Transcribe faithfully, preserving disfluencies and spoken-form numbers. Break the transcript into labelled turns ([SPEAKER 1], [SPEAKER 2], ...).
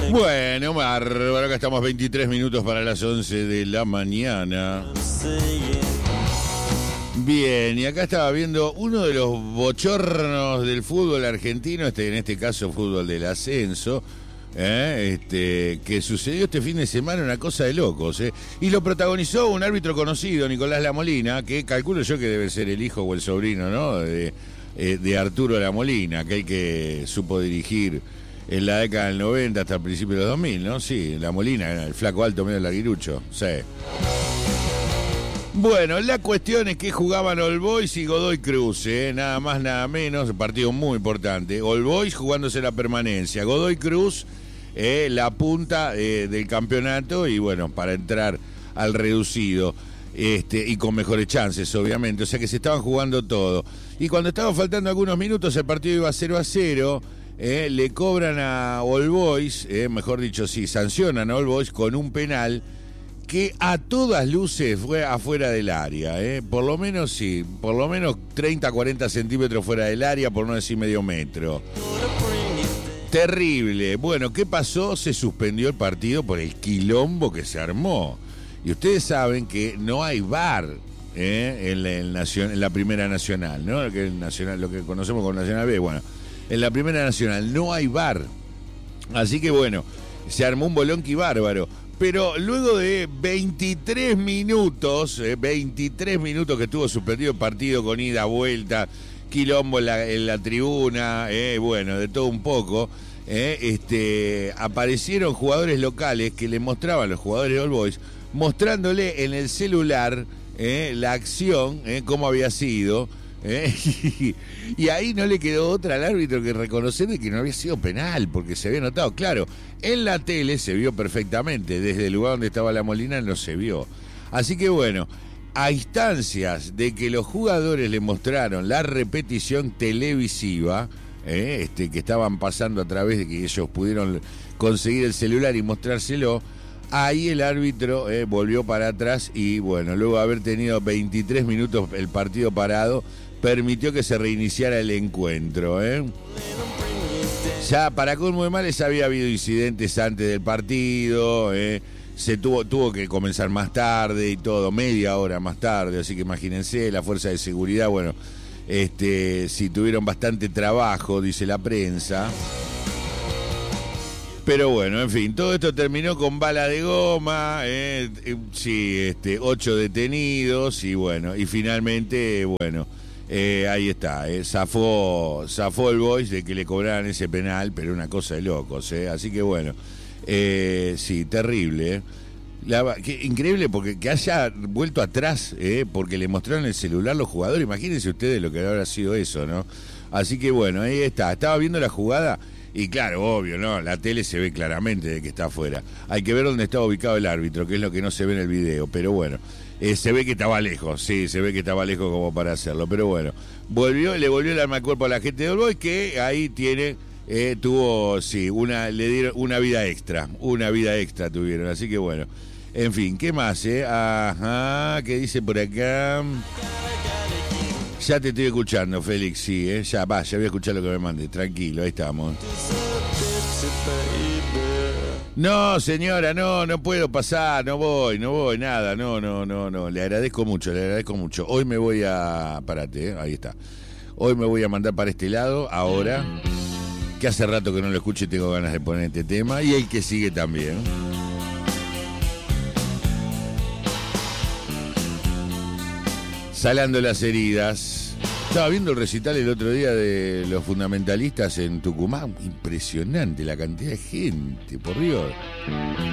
[SPEAKER 1] Bueno, bárbaro, acá estamos veintitrés minutos para las once de la mañana. Bien, y acá estaba viendo uno de los bochornos del fútbol argentino, este, en este caso fútbol del ascenso, ¿eh? este, que sucedió este fin de semana, una cosa de locos, ¿eh? Y lo protagonizó un árbitro conocido, Nicolás Lamolina, que calculo yo que debe ser el hijo o el sobrino, ¿no? De, eh, de Arturo Lamolina, aquel que supo dirigir en la década del noventa hasta el principio de los dos mil, ¿no? Sí, Lamolina, el flaco alto medio larguirucho, sí. Bueno, la cuestión es que jugaban All Boys y Godoy Cruz, ¿eh? Nada más, nada menos, partido muy importante. All Boys jugándose la permanencia, Godoy Cruz eh, la punta eh, del campeonato y bueno, para entrar al reducido este, y con mejores chances, obviamente. O sea que se estaban jugando todo. Y cuando estaban faltando algunos minutos, el partido iba cero a cero. Eh, le cobran a All Boys, eh, mejor dicho, sí, sancionan a All Boys con un penal que a todas luces fue afuera del área, ¿eh? Por lo menos sí, por lo menos treinta, cuarenta centímetros fuera del área, por no decir medio metro. Terrible. Bueno, ¿qué pasó? Se suspendió el partido por el quilombo que se armó. Y ustedes saben que no hay V A R ¿eh? en, la, en, nacion, en la Primera Nacional, ¿no? Lo que, el nacional, lo que conocemos como Nacional B. Bueno, en la Primera Nacional no hay V A R. Así que bueno, se armó un bolonqui bárbaro. Pero luego de veintitrés minutos, eh, veintitrés minutos que estuvo suspendido el partido con ida, vuelta, quilombo en la, en la tribuna, eh, bueno, de todo un poco, eh, este, aparecieron jugadores locales que le mostraban a los jugadores de All Boys, mostrándole en el celular eh, la acción, eh, cómo había sido. ¿Eh? Y ahí no le quedó otra al árbitro que reconocer de que no había sido penal, porque se había notado. Claro, en la tele se vio perfectamente, desde el lugar donde estaba Lamolina no se vio. Así que bueno, a instancias de que los jugadores le mostraron la repetición televisiva, ¿eh? este, que estaban pasando a través de que ellos pudieron conseguir el celular y mostrárselo, ahí el árbitro eh, volvió para atrás y bueno, luego de haber tenido veintitrés minutos el partido parado, permitió que se reiniciara el encuentro, ¿eh? Ya para colmo de males había habido incidentes antes del partido, ¿eh? Se tuvo, tuvo que comenzar más tarde y todo, media hora más tarde, así que imagínense, la fuerza de seguridad, bueno, este, sí tuvieron bastante trabajo, dice la prensa. Pero bueno, en fin, todo esto terminó con bala de goma, eh, eh, sí, este, ocho detenidos y bueno, y finalmente, bueno, eh, ahí está, eh, zafó, zafó el Boys de que le cobraran ese penal, pero una cosa de locos, eh, así que bueno, eh, sí, terrible, eh. La, que, increíble porque que haya vuelto atrás, eh, porque le mostraron el celular los jugadores, imagínense ustedes lo que habrá sido eso, ¿no? Así que bueno, ahí está, estaba viendo la jugada. Y claro, obvio, ¿no? La tele se ve claramente de que está afuera. Hay que ver dónde está ubicado el árbitro, que es lo que no se ve en el video. Pero bueno, eh, se ve que estaba lejos, sí, se ve que estaba lejos como para hacerlo. Pero bueno, volvió, le volvió el alma al cuerpo a la gente de All Boys, que ahí tiene, eh, tuvo, sí, una, le dieron una vida extra, una vida extra tuvieron. Así que bueno, en fin, ¿qué más, eh? Ajá, ¿qué dice por acá? Ya te estoy escuchando, Félix, sí, ¿eh? Ya va, ya voy a escuchar lo que me mande, tranquilo, ahí estamos. No, señora, no, no puedo pasar, no voy, no voy, nada, no, no, no, no, le agradezco mucho, le agradezco mucho. Hoy me voy a, parate, ¿eh? Ahí está. Hoy me voy a mandar para este lado, ahora, que hace rato que no lo escucho y tengo ganas de poner este tema, y el que sigue también. Salando las heridas. Estaba viendo el recital el otro día de los fundamentalistas en Tucumán. Impresionante la cantidad de gente, por Dios.